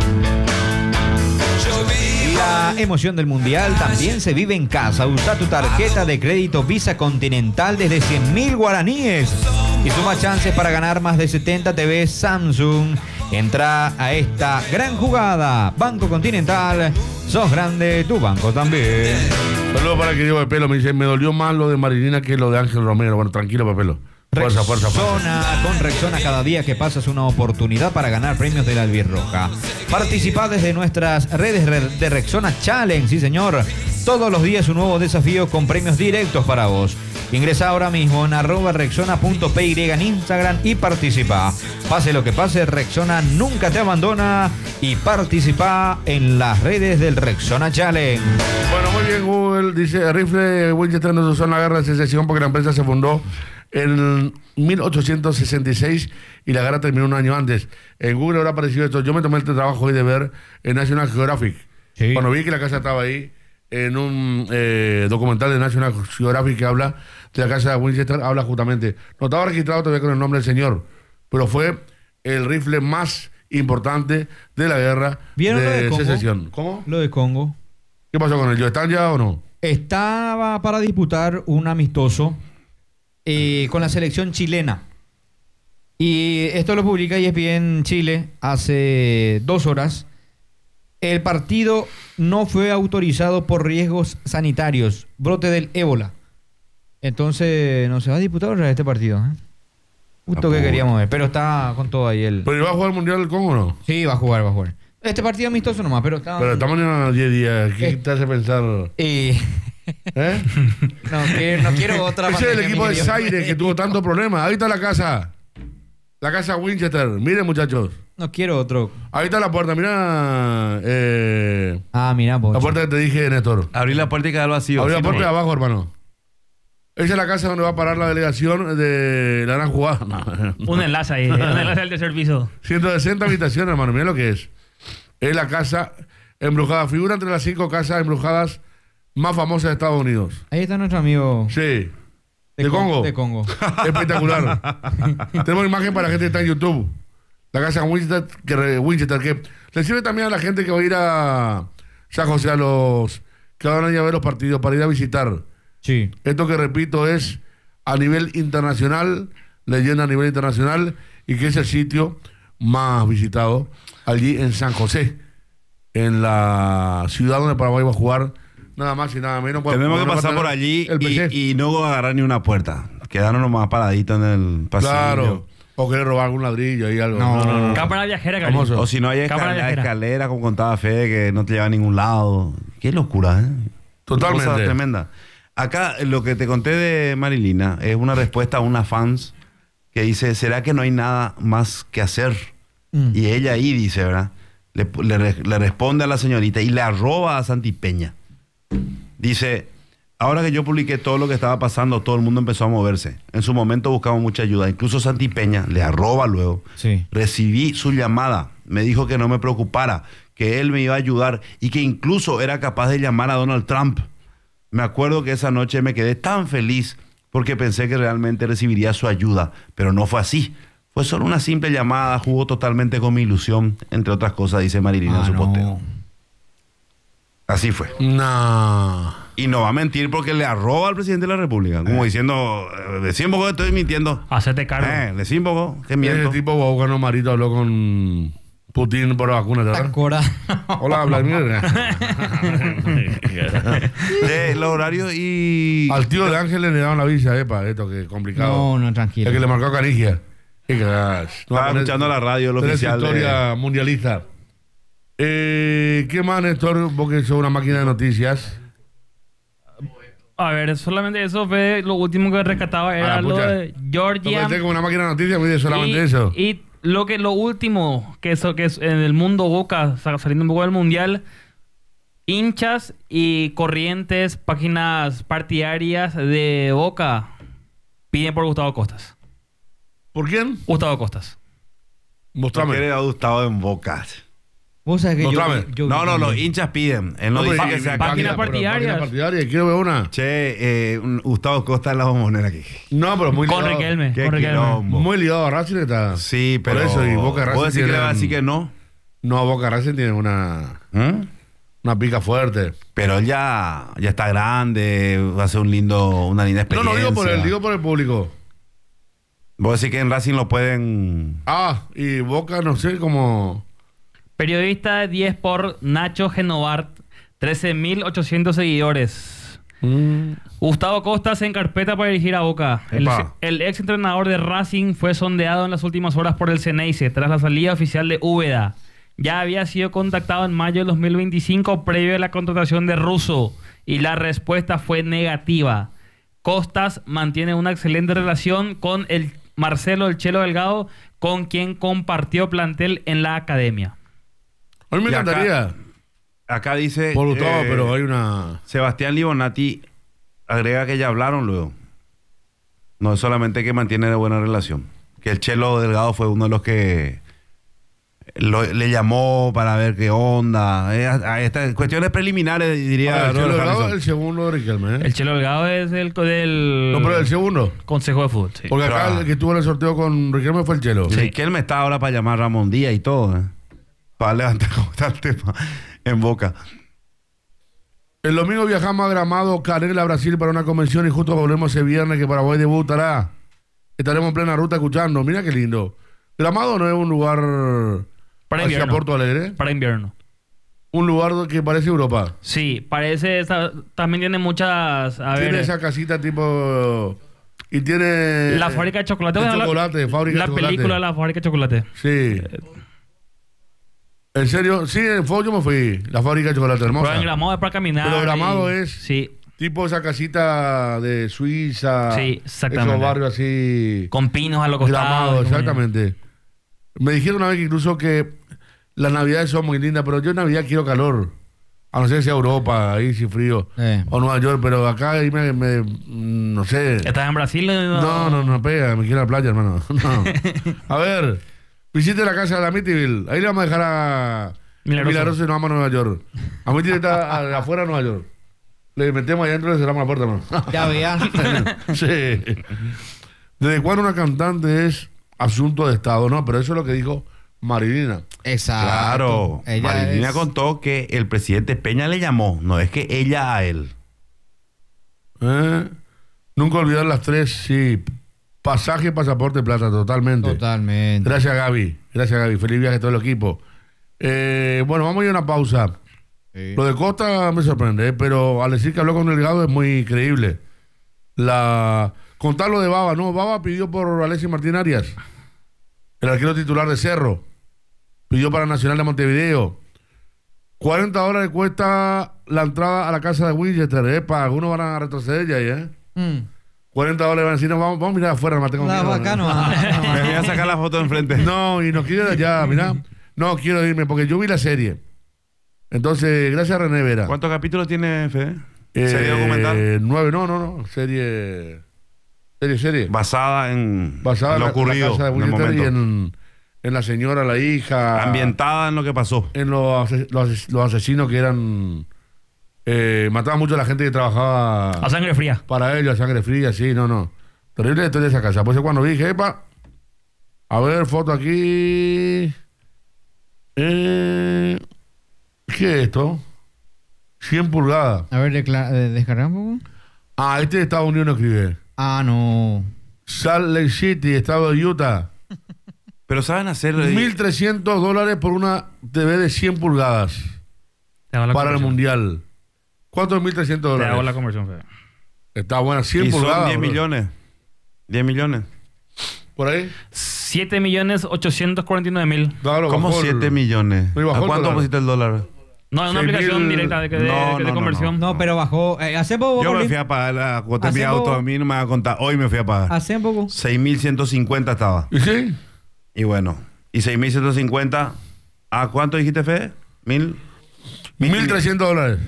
La emoción del Mundial también se vive en casa. Usa tu tarjeta de crédito Visa Continental desde cien mil guaraníes y suma chances para ganar más de setenta T V Samsung. Entra a esta gran jugada. Banco Continental, sos grande, tu banco también. Saludos para el querido Pepelo. Me dice, me dolió más lo de Marilina que lo de Ángel Romero. Bueno, tranquilo, Pepelo. Fuerza, fuerza, fuerza. Rexona, con Rexona cada día que pasas una oportunidad para ganar premios de la Albirroja. Participa desde nuestras redes re- de Rexona Challenge, sí señor. Todos los días un nuevo desafío con premios directos para vos. Ingresa ahora mismo en arroba rexona.py en Instagram y participa. Pase lo que pase, Rexona nunca te abandona y participa en las redes del Rexona Challenge. Bueno, muy bien, Google. Dice, rifle Winchester no se usó en la guerra de secesión porque la empresa se fundó en mil ochocientos sesenta y seis y la guerra terminó un año antes. En Google habrá aparecido esto. Yo me tomé este trabajo hoy de ver en National Geographic. Sí. Cuando vi que la casa estaba ahí, en un eh, documental de National Geographic que habla de la casa de Winchester, habla justamente. No estaba registrado todavía con el nombre del señor, pero fue el rifle más importante de la guerra ¿Vieron lo de de Congo? secesión. ¿Cómo? Lo de Congo. ¿Qué pasó con ellos? ¿Están ya o no? Estaba para disputar un amistoso eh, con la selección chilena. Y esto lo publica E S P N Chile hace dos horas. El partido no fue autorizado por riesgos sanitarios, brote del ébola. Entonces no se va a disputar otra vez este partido. ¿eh? Justo Ah, que pues. queríamos ver, pero está con todo ahí el... ¿Pero iba a jugar el Mundial del Congo o no? Sí, va a jugar, va a jugar. Este partido amistoso nomás, pero está... Pero estamos en unos diez días. ¿Qué Eh. te hace pensar? Y... ¿Eh? no, quiero, no quiero otra... Ese es el pandemia, equipo mi de querido. Zaire que tuvo tantos problemas. Ahí está la casa. La casa Winchester. Miren, muchachos. No quiero otro. Ahí está la puerta. Mira. Eh, Ah, mira, la Pocho. puerta que te dije, Néstor. Abrir la puerta y quedar vacío. Abrí la ¿sí, puerta no? de abajo, hermano. Esa es la casa donde va a parar la delegación de la gran jugada. No. Un enlace ahí, un enlace al tercer piso. ciento sesenta habitaciones, hermano. Mira lo que es. Es la casa embrujada. Figura entre las cinco casas embrujadas más famosas de Estados Unidos. Ahí está nuestro amigo Sí. ¿De, Con- Congo? De Congo. Espectacular. Tenemos imagen para la gente que está en YouTube. La casa Winchester que, re- Winchester, que le sirve también a la gente que va a ir a San José, a los que van a ir a ver los partidos, para ir a visitar. Sí. Esto que repito es a nivel internacional, leyenda a nivel internacional, y que es el sitio más visitado allí en San José, en la ciudad donde Paraguay va a jugar, nada más y nada menos. Tenemos que Bueno, pasar va a por tener allí el P C. y, y no agarrar ni una puerta. Quedarnos nomás paraditos en el pasillo. Claro. O querer robar algún ladrillo ahí algo. No, no, no. Cámara viajera, Famoso. cariño. O si no hay Cámara escalera, viajera. escalera, como contaba Fede, que no te lleva a ningún lado. Qué locura, ¿eh? Totalmente. Cosa tremenda. Acá lo que te conté de Marilina es una respuesta a una fans que dice, ¿será que no hay nada más que hacer? Mm. Y ella ahí dice, ¿verdad? Le, le re- le responde a la señorita y le arroba a Santi Peña. Dice, ahora que yo publiqué todo lo que estaba pasando, todo el mundo empezó a moverse. En su momento buscamos mucha ayuda. Incluso Santi Peña le arroba luego. Sí. Recibí su llamada. Me dijo que no me preocupara, que él me iba a ayudar y que incluso era capaz de llamar a Donald Trump. Me acuerdo que esa noche me quedé tan feliz porque pensé que realmente recibiría su ayuda, pero no fue así. Fue solo una simple llamada, jugó totalmente con mi ilusión, entre otras cosas, dice Marilina en Ah, su no. posteo. Así fue. No. Y no va a mentir porque le arroba al presidente de la República, como diciendo, eh, de cien poco estoy mintiendo. Hacete cargo. Eh, de cien poco, que Ese miento. tipo Baucano Marito habló con Putin por la vacuna, ¿te acuerdas? Cora. Hola, Vladimir. De los horarios y... Al tío de Ángeles le daban la visa, epa, esto que es complicado. No, no, tranquilo. El que le marcó a Canigia. Qué crash. Estaba escuchando la radio, el Tenés oficial de- historia mundialista. Eh, ¿Qué más, Néstor? Vos que sos una máquina de noticias. A ver, solamente eso fue lo último que rescataba, era la lo pucha. de Georgia. Tomaste como una máquina de noticias, muy de solamente y, eso. y lo que lo último que eso que es en el mundo Boca, sa- saliendo un poco del mundial, hinchas y corrientes, páginas partidarias de Boca piden por Gustavo Costas. ¿Por quién? Gustavo Costas. Mostrame. Porque le ha gustado en Boca. Vos sabés que yo, Mostrame. yo- No, no, los hinchas piden. Él no, No, dice pero- que sea página candidato. pero partidarias. página partidaria, quiero ver una. Che, eh, un- Gustavo Costa la vamos a poner aquí. No, pero muy Con ligado. Riquelme. Qué Con Riquelme. quilombo. Muy ligado a Racing está. Sí, pero... Por eso, y Boca Racing ¿Vos decís que le va a decir tienen- que no? No, Boca Racing tiene una, ¿Mm? una pica fuerte. Pero él ya, ya está grande, va a ser un lindo, una linda No, experiencia. no digo por él, digo por el público. Vos decís que en Racing lo pueden... Ah, y Boca, no sé cómo. Periodista diez por Nacho Genovart, trece mil ochocientos seguidores. Gustavo Costa se encarpeta para dirigir a Boca. El, Epa. el ex entrenador de Racing fue sondeado en las últimas horas por el Ceneice tras la salida oficial de Úbeda. Ya había sido contactado en mayo de dos mil veinticinco previo a la contratación de Russo y la respuesta fue negativa. Costas mantiene una excelente relación con el Marcelo El Chelo Delgado, con quien compartió plantel en la academia. A mí me Y acá- encantaría. Acá dice... Por Gustavo, eh, pero hay una. Sebastián Libonati agrega que ya hablaron luego. No es solamente que mantiene de buena relación. Que el Chelo Delgado fue uno de los que lo- le llamó para ver qué onda. Eh, a- a estas cuestiones preliminares, diría Ah, el Chelo Robert Delgado Harrison. es el segundo de Riquelme, ¿eh? El Chelo Delgado es el co- del No, pero el segundo. Consejo de Fútbol. Sí. Porque acá Pero- el que tuvo en el sorteo con Riquelme fue el Chelo. Sí, que él me está ahora para llamar a Ramón Díaz y todo, ¿eh? Para levantar cómo está el tema en Boca. El domingo viajamos a Gramado, Canela, Brasil para una convención y justo volvemos ese viernes que Paraguay debutará. Estaremos en plena ruta escuchando. Mira qué lindo. Gramado no es un lugar Para hacia invierno. Porto Alegre. Para invierno. Un lugar que parece Europa. Sí, parece. esa- también tiene muchas. A Tiene ver. esa casita tipo... Y tiene... La fábrica de chocolate. de ¿ves? La- chocolate, fábrica La de chocolate. película de la fábrica de chocolate. Sí. ¿En serio? Sí, en Fo yo me fui. La fábrica de chocolate, hermosa. Pero en Gramado es para caminar. Pero Gramado y- es- Sí, Tipo esa casita de Suiza. Sí, exactamente. Esos barrios así... con pinos a los costados. Gramado, y como- exactamente. Me dijeron una vez que incluso que las navidades son muy lindas, pero yo en Navidad quiero calor. A no ser que sea Europa, ahí sí frío. Eh. O Nueva York, pero acá ahí me, me- mm, no sé. ¿Estás en Brasil? No, no, no pega, me quiero ir a la playa, hermano. No. A ver, visite la casa de la Amityville. Ahí le vamos a dejar a Milagroso. Milagroso y nos vamos a Nueva York. Amityville está a- afuera de Nueva York. Le metemos ahí adentro y le cerramos la puerta, hermano. Ya veía. Sí. ¿Desde cuándo una cantante es asunto de Estado? No, pero eso es lo que dijo Marilina. Exacto. Claro. Ella Marilina es- contó que el presidente Peña le llamó, no es que ella a él. ¿Eh? Nunca olvidar las tres, sí. Pasaje, pasaporte, plata, totalmente. Totalmente. Gracias, Gaby. Gracias, Gaby. Feliz viaje a todo el equipo. Eh, bueno, vamos a ir a una pausa. Sí. Lo de Costa me sorprende, ¿eh? Pero al decir que habló con Delgado es muy creíble. La... Contar lo de Baba, ¿no? Baba pidió por Alexis Martín Arias, el arquero titular de Cerro. Pidió para Nacional de Montevideo. cuarenta dólares cuesta la entrada a la casa de Winchester, ¿eh? Para algunos van a retroceder ya, ¿eh? Mm. cuarenta dólares van a decir, no, vamos, vamos a mirar afuera, no tengo La miedo, vaca ¿no? no. Me voy a sacar la foto de enfrente. No, y nos quiere de allá, mira. No, quiero irme porque yo vi la serie. Entonces, gracias a René Vera. ¿Cuántos capítulos tiene, Fede? Eh, ¿Serie documental? Nueve, no, no, no. Serie. Serie, serie. Basada en, Basada en lo en la- ocurrido la casa de en el Winchester y momento. en, en la señora, la hija. Ambientada en lo que pasó. En los, ase- los, ases- los asesinos que eran. Eh, mataban mucho a la gente que trabajaba A sangre fría. para ellos, a sangre fría, sí, no, no. Terrible historia de esa casa. Por eso cuando vi, dije, epa, a ver, foto aquí. Eh, ¿Qué es esto? cien pulgadas. A ver, decla- eh, descarga un poco. Ah, este de Estados Unidos no escribe. Ah, no. Salt Lake City, estado de Utah. Pero saben hacer... mil trescientos dólares por una T V de cien pulgadas Te hago la para el conversión. mundial. ¿Cuánto es mil trescientos Te hago la dólares? conversión, Fede. Está buena, cien y pulgadas. son diez bro. millones. diez millones. ¿Por ahí? siete millones ochocientos cuarenta y nueve mil. Claro, ¿Cómo bajó el- siete millones? No, y bajó ¿A el cuánto dólar. pusiste el dólar? No, es una seis aplicación mil- directa de, de, No, de- de no, no, conversión. No, pero bajó. Eh, hace poco. Yo me Oli. fui a pagar la cuota de mi Hacemos- auto. A mí no me va a contar. Hoy me fui a pagar. Hace poco. seis mil ciento cincuenta estaba. ¿Y sí? Y bueno. Y seis mil ciento cincuenta. ¿A cuánto dijiste, Fede? Mil. mil trescientos dólares.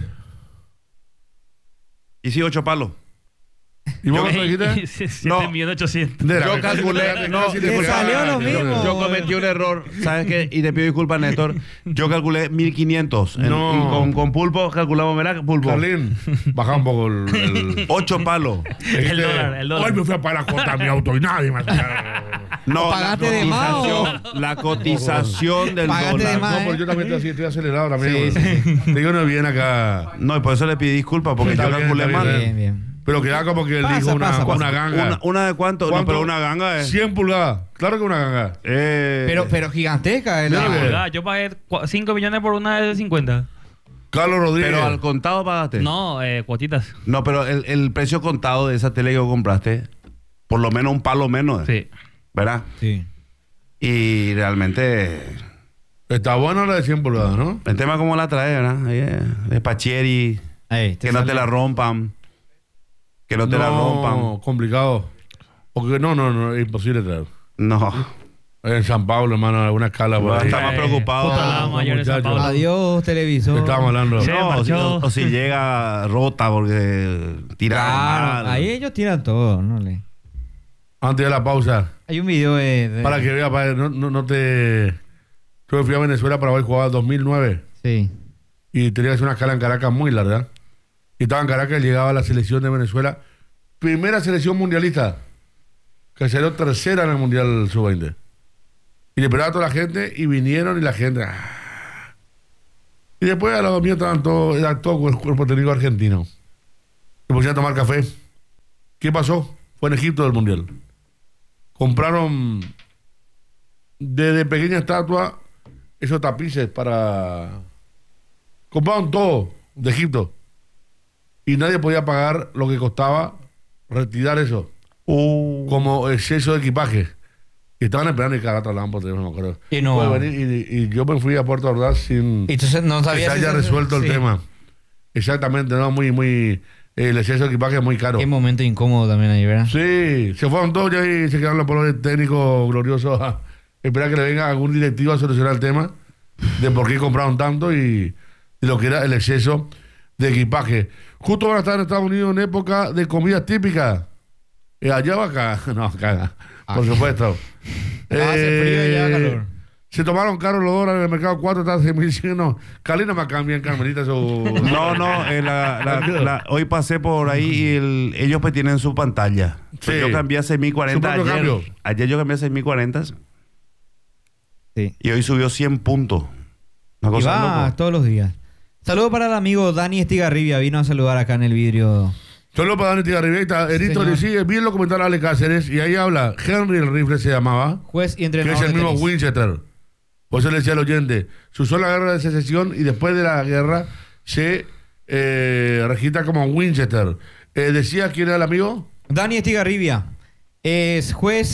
Y sí, ocho palos. ¿Y vos cuánto dijiste? siete millones ochocientos. Nera, Yo me- calculé, no, casi le te salió pegaba. lo mismo. Yo cometí un error, ¿sabes qué? Y te pido disculpas, Néstor. Yo calculé mil quinientos. En- No. y con, con pulpo calculamos, ¿verdad? Pulpo. Carlín, baja un poco el... el- Ocho palos. El dólar, el dólar. Hoy me fui a pagar la cuota de mi auto y nadie me No, ¿O pagaste de más o- cotización, la cotización del Pagaste de dólar. más. No, porque yo también estoy, así, estoy acelerado también. Sí, güey. sí, Te digo, no bien acá. No, y por eso le pedí disculpas, porque Está yo bien, calculé está mal. bien. Bien, bien. Pero queda como que él Pasa, dijo una, pasa, pasa. una ganga. Una, ¿Una de cuánto? No, ¿Cuánto? pero una ganga es. cien pulgadas. Claro que una ganga. Eh, Pero, pero gigantesca. es la- Mira que- Ah, yo pagué cinco millones por una de cincuenta. Carlos Rodríguez. pero al contado pagaste. No, eh, cuotitas. No, pero el, el precio contado de esa tele que compraste, por lo menos un palo menos, Sí. ¿verdad? Sí. Y realmente, Está bueno la de cien pulgadas, ¿no? el tema como la trae, ¿verdad? Ahí, eh, de Pachieri, Ahí, te que no sale- te la rompan. Que no te la rompan. complicado. Porque no, no, no, es imposible traer. No. En San Pablo, hermano, alguna escala por ahí. Está más Eh, preocupado. justo hablábamos ayer en San muchacho. Pablo. Adiós, televisor. Estábamos hablando. Sí. No, o si, marchó. o si llega rota porque tira Claro, mal. ahí ellos tiran todo, ¿no? Le- Antes de la pausa. Hay un video de. de- Para que vea, para, no, no, no te. Yo fui a Venezuela para ver jugar dos mil nueve Sí. y tenía que hacer una escala en Caracas muy larga. Y estaba en Caracas y llegaba la selección de Venezuela, primera selección mundialista, que salió tercera en el Mundial sub veinte. Y le esperaba a toda la gente y vinieron y la gente... ¡ah! Y después a los míos estaban todos, era todo el cuerpo técnico argentino. Se pusieron a tomar café. ¿Qué pasó? Fue en Egipto del Mundial. Compraron desde pequeña estatua esos tapices para... Compraron todo de Egipto. Y nadie podía pagar lo que costaba retirar eso. Uh, Como exceso de equipaje. Y estaban esperando y cada rato hablaban por teléfono, no me acuerdo. Y no- Puede venir, y, y yo me fui a Puerto Ordaz sin Y entonces no que sabía se si haya se- resuelto el sí. tema. Exactamente, no, muy, muy... El exceso de equipaje es muy caro. Qué momento incómodo también ahí, ¿verdad? Sí, se fueron todos ya y se quedaron los polos técnicos gloriosos a esperar que le venga algún directivo a solucionar el tema de por qué compraron tanto y, y lo que era el exceso de equipaje. Justo van a estar en Estados Unidos en época de comidas típicas. Eh, allá va acá. No, acá. Por supuesto. Acá hace frío y allá hace calor. Se tomaron caros los dólares en el mercado cuatro, está seis mil cien. No, Carlina me cambian, Carmelita. Su... no, no, eh, la- la- la- hoy pasé por ahí y el- ellos pues tienen su pantalla. Sí. Yo cambié a seis mil cuarenta Su propio ayer. cambio. Ayer yo cambié a seis mil cuarenta Sí. y hoy subió cien puntos. Una Y cosa va loco. todos los días. Saludo para el amigo Dani Estigarribia. Vino a saludar acá en el vidrio. Solo para Dani Tigarribeta. Sí, Erito señor. le sigue bien lo comentarios Ale Cáceres y ahí habla Henry el Rifle se llamaba, Juez y que entrenador es el de mismo tenis. Winchester. Por eso le decía al oyente, se usó la guerra de secesión y después de la guerra se eh, registra como Winchester. Eh, decía quién era el amigo. Dani Estigarribia. Es juez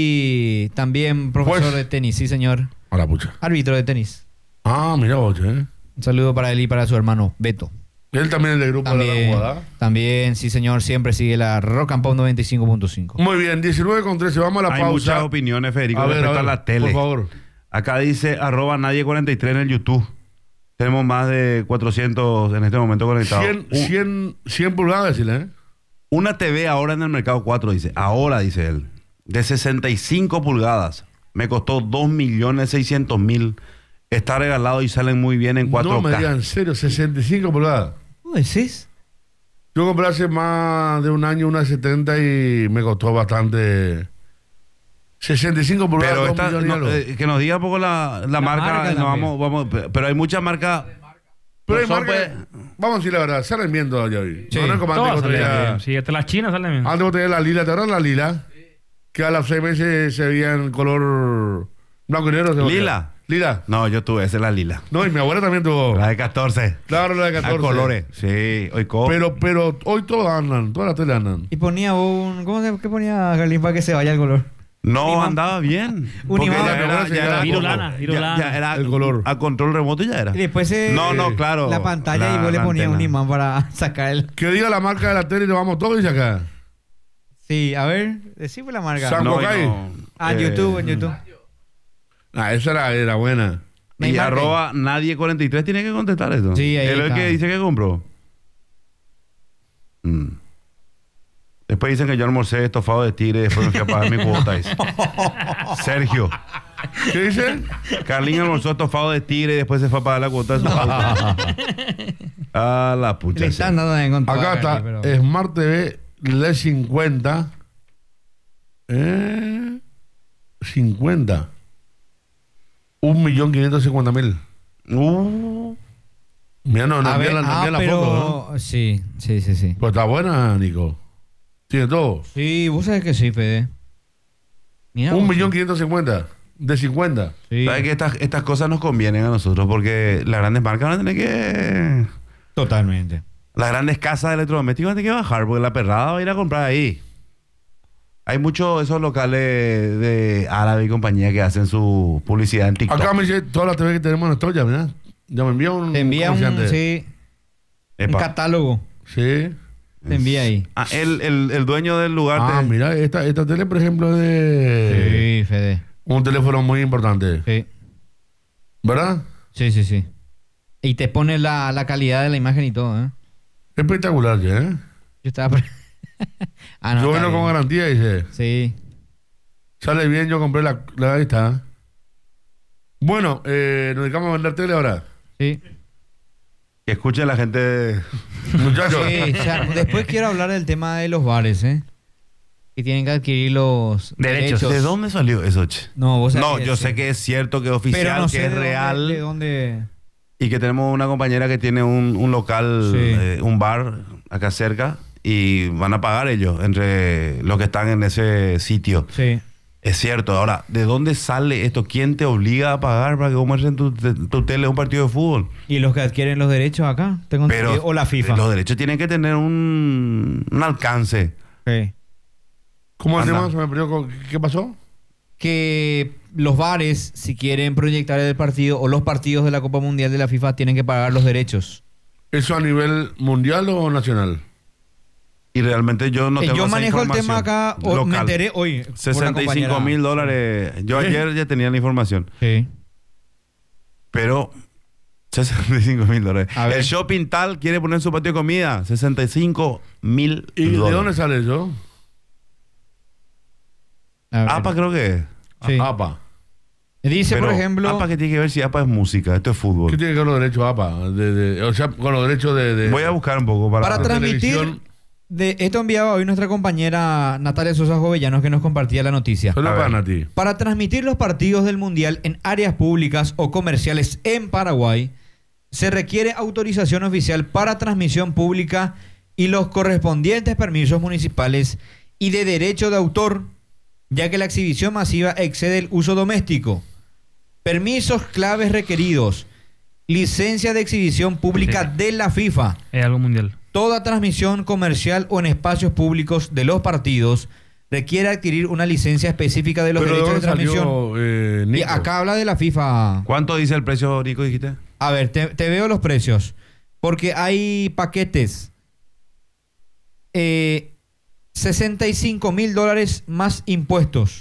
y también profesor Juez. de tenis, sí señor. A la pucha. Árbitro de tenis. Ah, mira vos, ¿eh? Un saludo para él y para su hermano Beto. Él también es del grupo de la También, jugada. también, sí señor, siempre sigue la Rock and Pop noventa y cinco punto cinco. Muy bien, diecinueve con trece, vamos a la Hay pausa. muchas opiniones, Federico, A ver, respecto a a, ver, la tele. por favor. Acá dice arroba nadie cuarenta y tres en el YouTube. Tenemos más de cuatrocientos en este momento conectados. cien, Un- cien, cien pulgadas, decirle, ¿eh? Una T V ahora en el mercado cuatro, dice. Ahora, dice él. De sesenta y cinco pulgadas. Me costó dos millones seiscientos mil. Está regalado y salen muy bien en cuatro K. No me digan en serio, sesenta y cinco pulgadas. ¿Cómo decís? Yo compré hace más de un año una setenta y me costó bastante. sesenta y cinco pulgadas, Pero dos esta, millones y no, algo. eh, que nos diga un poco la, la, marca. marca no, también. vamos, vamos, pero hay muchas marcas. Pero hay no son, marcas- pues- vamos a decir la verdad, salen bien todavía hoy. Sí. No, no es como antes Todas que vos salen traías- bien. Sí, hasta las chinas salen bien. antes vos tenías la lila, ¿te acuerdas la lila? Que a las seis meses se veía en color blanco y negro. se volvía. ¿Lila? Lila. No, yo tuve, esa es la lila. No, y mi abuela también tuvo. La de catorce. Claro, la de A catorce. colores. Sí, hoy co. Pero, pero hoy todas andan, todas las teles andan. Y ponía un... ¿Cómo se qué ponía Carlín para que se vaya el color? No, imán. andaba bien. Un Porque imán. ya era, ya era Virulana, ya- virulana. ya era El color. a control remoto ya era. Y después se... No, no, claro. La pantalla y vos le la ponías un antena. imán para sacar el... Que diga la marca de la tele y nos vamos todos, dice acá. Sí, a ver, decime la marca. San- No, Bocay. y no, Ah, en eh, YouTube, en YouTube. Ah, esa era, era buena. Me Y marca. arroba nadie cuarenta y tres tiene que contestar esto. Sí, ahí Él es el está. que dice que compró. Mm. Después dicen que yo almorcé estofado de tigre y después me fui a pagar mi cuota. dice. Sergio. ¿Qué dice? Carlín almorzó estofado de tigre y después se fue a pagar la cuota de su cuota. A la pucha. Le sí. están dando en contra. Acá está pero- Smart T V L E D cincuenta. Eh, cincuenta. Un millón quinientos cincuenta mil. Uh, Mira, no, no A envía ver, la, no ah, envía la pero... foto, ¿no? Sí, sí, sí, sí. Pues está buena, Nico. Tiene todo. Sí, vos sabés que sí, Fede. Mira Un vos. millón quinientos cincuenta. De cincuenta. Sí. ¿Sabes que estas, estas cosas nos convienen a nosotros? Porque las grandes marcas van a tener que... Totalmente. Las grandes casas de electrodomésticos van a tener que bajar porque la perrada va a ir a comprar ahí. Hay muchos esos locales de árabe y compañía que hacen su publicidad en TikTok. Acá me dice todas las T V que tenemos en Estoya, mira. Ya me envía un Te envía un, comerciante. sí, un Epa. catálogo. Sí. Te envía ahí. Ah, el, el, el dueño del lugar. Ah, te- mira, esta, esta tele, por ejemplo, es de Sí, Fede. un teléfono muy importante. Sí. ¿Verdad? Sí, sí, sí. Y te pone la, la calidad de la imagen y todo, ¿eh? Espectacular, ¿eh? Yo estaba... pre- ah, no, yo está vengo con bien. garantía, dice. Sí. Sale bien, yo compré la... la ahí está. Bueno, eh, nos dedicamos a vender tele ahora. Sí. Que escuche la gente. Muchachos, Sí, o sea, después quiero hablar del tema de los bares, ¿eh? Que tienen que adquirir los Derechos. derechos. ¿De dónde salió eso, che? No, vos No, sabés yo sí. sé que es cierto, que es oficial, Pero no que sé es de dónde- real. de dónde... Y que tenemos una compañera que tiene un, un local, Sí. eh, un bar acá cerca. Y van a pagar ellos entre los que están en ese sitio. Sí. Es cierto. Ahora, ¿de dónde sale esto? ¿Quién te obliga a pagar para que comerse en tu, tu tele un partido de fútbol? ¿Y los que adquieren los derechos acá? Tengo Pero entendido, o la FIFA. los derechos tienen que tener un, un alcance. Sí. ¿cómo Anda. hacemos? Se me perdió con- ¿Qué pasó? Que los bares, si quieren proyectar el partido o los partidos de la Copa Mundial de la FIFA, tienen que pagar los derechos. ¿Eso a nivel mundial o nacional? Y realmente yo no Eh, tengo yo esa manejo el información tema acá, o- me local. enteré hoy. por la sesenta y cinco compañera. mil dólares. Yo ayer ya tenía la información. Sí. Pero sesenta y cinco mil dólares. A ver. El shopping tal quiere poner su patio de comida. sesenta y cinco mil ¿Y de dólares. dónde sale eso? A ver. APA creo que es. Sí. APA. Dice, Pero por ejemplo... APA, que tiene que ver si APA es música. Esto es ¿Qué fútbol. tiene que ver los derechos APA? De, de- o sea, con los derechos de... de- Voy a buscar un poco para... Para de transmitir, televisión. de esto enviaba hoy nuestra compañera Natalia Sosa Jovellanos, que nos compartía la noticia. Solo A para ver. Nati. Para transmitir los partidos del Mundial en áreas públicas o comerciales en Paraguay, se requiere autorización oficial para transmisión pública y los correspondientes permisos municipales y de derecho de autor, ya que la exhibición masiva excede el uso doméstico. Permisos claves requeridos. Licencia de exhibición pública Sí. de la FIFA. Es algo mundial. Toda transmisión comercial o en espacios públicos de los partidos requiere adquirir una licencia específica de los Pero ¿de derechos de dónde transmisión. salió, eh, Y Nico? acá habla de la FIFA. ¿Cuánto dice el precio, Nico, dijiste? A ver, te, te veo los precios. Porque hay paquetes. Eh, sesenta y cinco mil dólares más impuestos.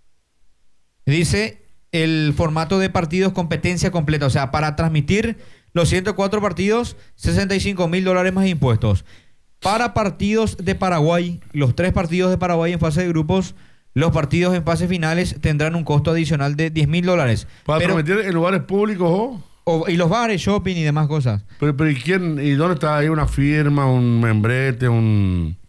Dice el formato de partidos competencia completa. O sea, para transmitir los ciento cuatro partidos, sesenta y cinco mil dólares más impuestos. Para partidos de Paraguay, los tres partidos de Paraguay en fase de grupos, los partidos en fase finales tendrán un costo adicional de diez mil dólares. Para Pero- transmitir en lugares públicos, ¿oh? o- y los bares, shopping y demás cosas. Pero, pero ¿y quién? ¿Y dónde está ahí una firma, un membrete, un...?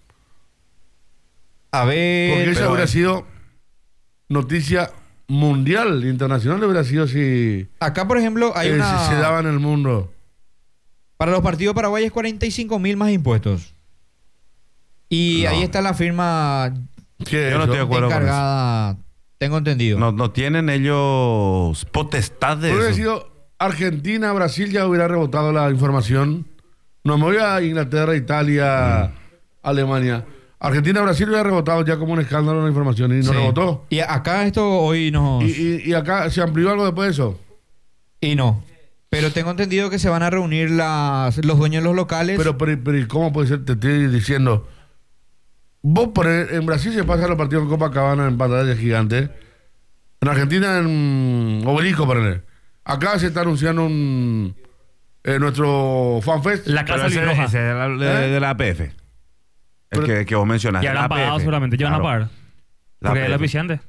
A ver. Porque esa pero hubiera es- sido noticia mundial, internacional, hubiera sido si, Acá, por ejemplo, hay eh, una. si se daba en el mundo. Para los partidos paraguayos, cuarenta y cinco mil más impuestos. Y No. ahí está la firma ¿Qué es Yo no eso? estoy de acuerdo con encargada. Tengo entendido. No, no tienen ellos potestad de Hubiera eso. sido Argentina, Brasil, ya hubiera rebotado la información. No me voy a Inglaterra, Italia, Alemania. Argentina, Brasil hubiera rebotado ya como un escándalo la información y no Sí. rebotó. Y acá esto hoy nos. Y, y- y acá se amplió algo después de eso. Y no. Pero tengo entendido que se van a reunir las, los dueños de los locales. Pero, pero, pero ¿y ¿cómo puede ser? Te estoy diciendo. Vos por el- en Brasil se pasan los partidos con Copacabana en pantalla gigante. En Argentina en Obelisco, ponele. Acá se está anunciando un eh, nuestro FanFest. La Pero casa ese, Albirroja. ese de, la, de- ¿Eh? de la A P F. El Pero- que, que vos mencionaste. Ya la habrán pagado A P F. seguramente. Ya van a Claro. pagar. La Porque es A P la F. viciante.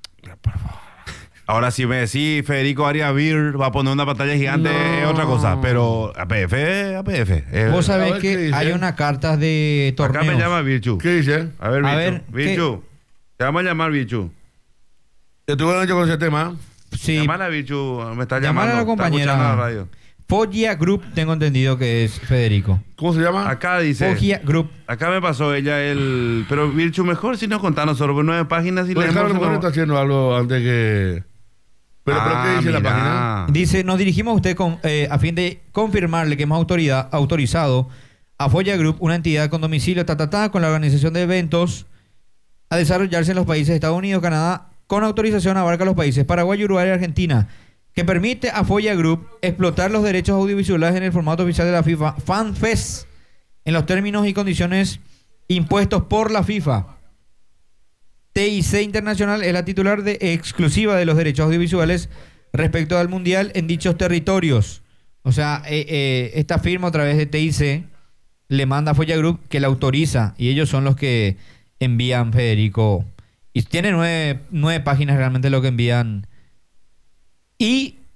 Ahora, si me decís Federico Arias Vir va a poner una pantalla gigante, No. es otra cosa. Pero A P F, A P F. Eh, Vos a sabés ver qué que dice. hay unas cartas de acá torneos. me llama Virchu. ¿Qué dice? A ver, A Virchu. ver, ¿qué? Virchu. Te vamos a llamar, Virchu. Estuve hecho con ese tema. Sí. Llamala, Virchu. Me está Llamala llamando. a la compañera. Está escuchando la radio. Foggia Group, tengo entendido que es Federico. ¿Cómo se llama? Acá dice. Foggia Group. Acá me pasó ella el. Pero Virchu, mejor si nos contás nosotros por nueve páginas y Pues leemos claro, a lo mejor uno- está haciendo algo antes que... Pero, pero Ah, ¿qué dice la mirá. página? Dice, nos dirigimos a usted con, eh, a fin de confirmarle que hemos autoridad, autorizado a Foggia Group, una entidad con domicilio ta, ta, ta, con la organización de eventos, a desarrollarse en los países de Estados Unidos, Canadá, con autorización abarca los países Paraguay, Uruguay y Argentina, que permite a Foggia Group explotar los derechos audiovisuales en el formato oficial de la FIFA, FanFest, en los términos y condiciones impuestos por la FIFA. T I C Internacional es la titular de exclusiva de los derechos audiovisuales respecto al Mundial en dichos territorios. O sea, eh, eh, esta firma a través de T I C le manda a Foggia Group que la autoriza y ellos son los que envían, Federico. Y tiene nueve, nueve páginas realmente lo que envían. Y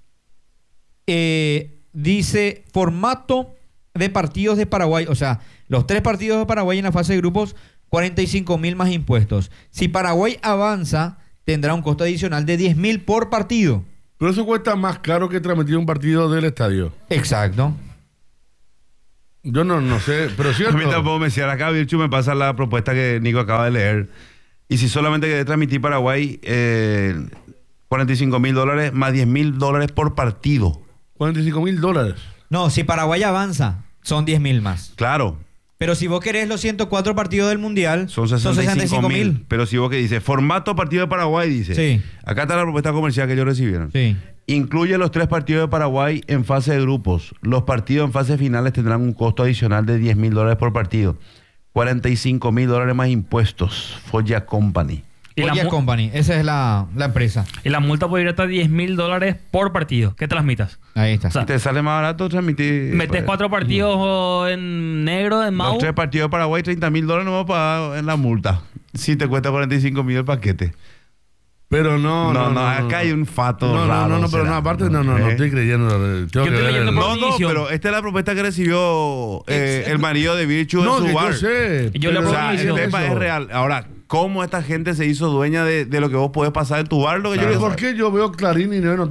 eh, dice formato de partidos de Paraguay. O sea, los tres partidos de Paraguay en la fase de grupos, cuarenta y cinco mil más impuestos. Si Paraguay avanza, tendrá un costo adicional de diez mil por partido. Pero eso cuesta más caro que transmitir un partido del estadio. Exacto. Yo no, no sé, pero A cierto. mí tampoco me decía, acá Virchu me pasa la propuesta que Nico acaba de leer. Y si solamente querés transmitir Paraguay, eh, cuarenta y cinco mil dólares más diez mil dólares por partido. cuarenta y cinco mil dólares. No, si Paraguay avanza, son diez mil más. Claro, Pero si vos querés los ciento cuatro partidos del Mundial, son sesenta y cinco mil. Pero si vos que dice, formato partido de Paraguay, dice. Sí. Acá está la propuesta comercial que ellos recibieron. Sí. Incluye los tres partidos de Paraguay en fase de grupos. Los partidos en fase finales tendrán un costo adicional de diez mil dólares por partido. cuarenta y cinco mil dólares más impuestos. Foya Company. Y la, Oya mu- Company, esa es la, la empresa. y la multa puede ir hasta diez mil dólares por partido que transmitas. Ahí está. O sea, ¿Y te sale más barato transmitir? metes pues, cuatro partidos en negro, en Mau. Los tres partidos de Paraguay, treinta mil dólares no vamos a pagar en la multa. Si te cuesta cuarenta y cinco mil el paquete. Pero no, No, no, no, acá hay un fato No, no, raro, no, no, pero será. no, aparte no, no, no ¿Eh? estoy creyendo. eh, Tengo Yo que estoy ver leyendo el- por- No, no, Definición. pero esta es la propuesta que recibió eh, el marido de Virchu No, en que su yo bar. sé. Yo le pero- O sea, el Definición. tema es real. Ahora, ¿cómo esta gente se hizo dueña de, de lo que vos podés pasar en tu bar? Lo que yo Pero les ¿por qué yo veo Clarín y no